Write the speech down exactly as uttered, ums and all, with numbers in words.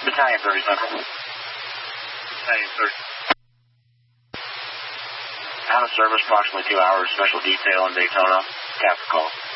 Battalion thirty Central. Battalion thirty. Out of service approximately two hours. Special detail in Daytona. Captain call.